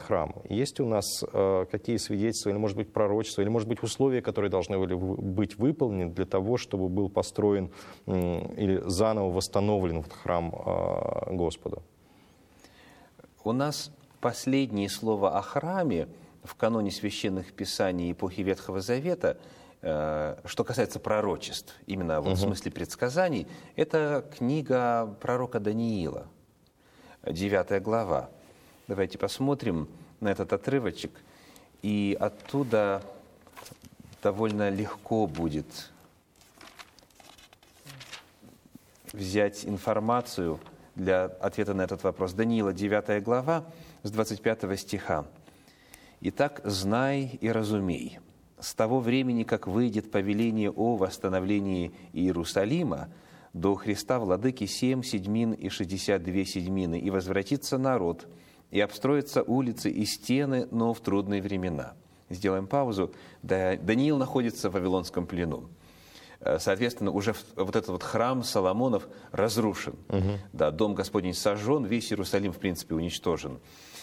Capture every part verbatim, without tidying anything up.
храм. Есть у нас э, какие свидетельства, или, может быть, пророчества, или, может быть, условия, которые должны были быть выполнены для того, чтобы был построен э, или заново восстановлен вот храм э, Господа? У нас последнее слово о храме в каноне священных писаний эпохи Ветхого Завета, э, что касается пророчеств, именно вот, угу. в смысле предсказаний, это книга пророка Даниила, девятая глава. Давайте посмотрим на этот отрывочек, и оттуда довольно легко будет взять информацию для ответа на этот вопрос. Даниила, девятая глава, с двадцать пятого стиха. «Итак, знай и разумей, с того времени, как выйдет повеление о восстановлении Иерусалима, до Христа Владыки семь седьмин и шестьдесят две седьмины, и возвратится народ, и обстроятся улицы и стены, но в трудные времена». Сделаем паузу. Даниил находится в Вавилонском плену. Соответственно, уже вот этот вот храм Соломонов разрушен. Угу. Да, дом Господень сожжен, весь Иерусалим, в принципе, уничтожен.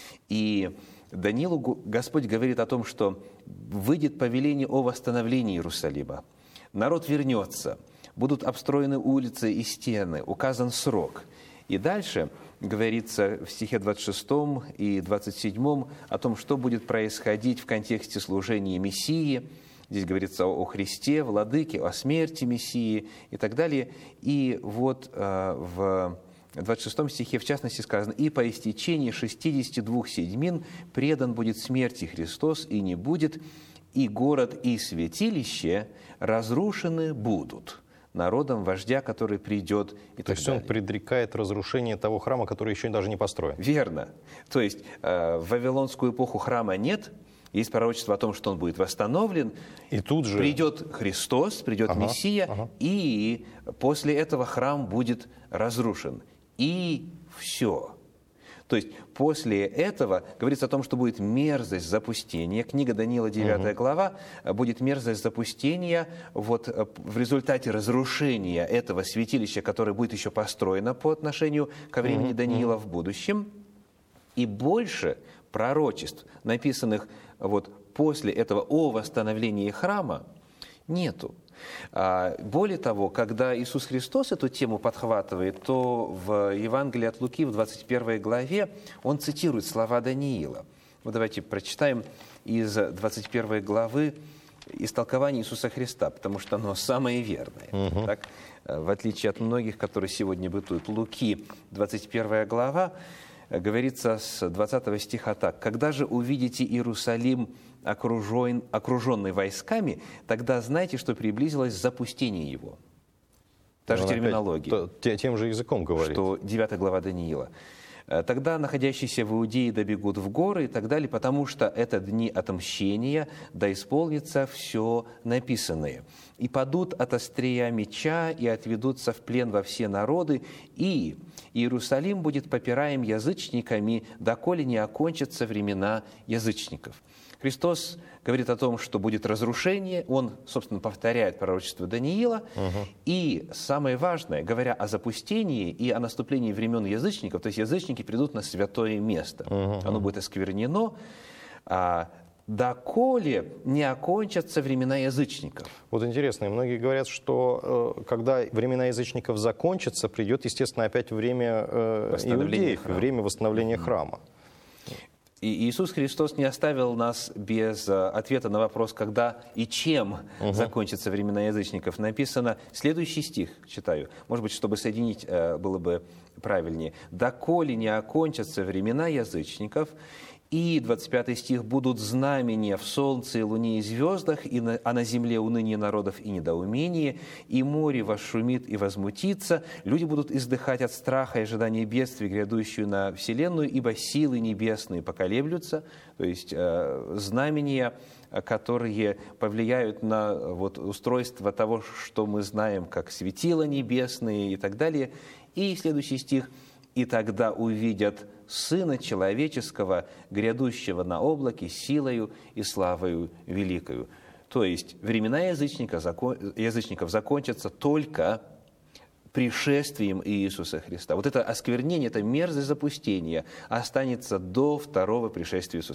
И Даниилу Господь говорит о том, что выйдет повеление о восстановлении Иерусалима. Народ вернется, будут обстроены улицы и стены, указан срок. И дальше говорится в стихе двадцать шестом и двадцать седьмом о том, что будет происходить в контексте служения Мессии. Здесь говорится о Христе, Владыке, о смерти Мессии и так далее. И вот э, в двадцать шестом стихе, в частности, сказано: «И по истечении шестидесяти двух седьмин предан будет смерти Христос, и не будет, и город, и святилище разрушены будут народом вождя, который придет». И То есть далее. Он предрекает разрушение того храма, который еще даже не построен. Верно. То есть э, в вавилонскую эпоху храма нет, есть пророчество о том, что он будет восстановлен. И тут же придет Христос, придет ага, Мессия, ага. и после этого храм будет разрушен. И все. То есть после этого говорится о том, что будет мерзость запустения. Книга Даниила, девятая угу. глава, будет мерзость запустения вот, в результате разрушения этого святилища, которое будет еще построено по отношению ко времени угу. Даниила в будущем. И больше пророчеств, написанных вот после этого о восстановлении храма, нету. Более того, когда Иисус Христос эту тему подхватывает, то в Евангелии от Луки в двадцать первой главе он цитирует слова Даниила. Вот давайте прочитаем из двадцать первой главы истолкование Иисуса Христа, потому что оно самое верное. Угу. Так, в отличие от многих, которые сегодня бытуют. Луки, двадцать первая глава, говорится с двадцатого стиха так: «Когда же увидите Иерусалим окружен, окруженный войсками, тогда знайте, что приблизилось запустение его». Та же терминология. Тем же языком говорит. Что девятая глава Даниила. «Тогда находящиеся в Иудее добегут в горы» и так далее, потому что это дни отмщения, да исполнится все написанное. «И падут от острия меча, и отведутся в плен во все народы, и Иерусалим будет попираем язычниками, доколе не окончатся времена язычников». Христос говорит о том, что будет разрушение, он, собственно, повторяет пророчество Даниила, угу. и самое важное, говоря о запустении и о наступлении времен язычников, то есть язычники придут на святое место, угу. оно будет осквернено, а, доколе не окончатся времена язычников. Вот интересно, и многие говорят, что э, когда времена язычников закончатся, придет, естественно, опять время э, иудеев, храма. время восстановления mm-hmm. храма. И Иисус Христос не оставил нас без ответа на вопрос, когда и чем угу. закончатся времена язычников. Написано, следующий стих, читаю, может быть, чтобы соединить, было бы правильнее. «Доколе не окончатся времена язычников, и, двадцать пятый стих, будут знамения в солнце, и луне, и звездах, и на, а на земле уныние народов и недоумение, и море восшумит и возмутится, люди будут издыхать от страха и ожидания бедствий, грядущую на вселенную, ибо силы небесные поколеблются», то есть э, знамения, которые повлияют на вот, устройство того, что мы знаем, как светила небесные и так далее. И следующий стих: «И тогда увидят Сына Человеческого, грядущего на облаке, силою и славою великою». То есть времена язычников, закон, язычников закончатся только пришествием Иисуса Христа. Вот это осквернение, это мерзость запустения останется до второго пришествия Иисуса